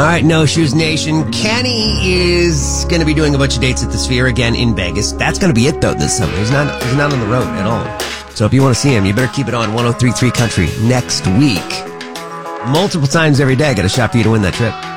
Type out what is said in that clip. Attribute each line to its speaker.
Speaker 1: All right, No Shoes Nation. Kenny is going to be doing a bunch of dates at the Sphere again in Vegas. That's going to be it, though, this summer. He's not on the road at all. So if you want to see him, you better keep it on 103.3 Country next week. Multiple times every day. Got a shot for you to win that trip.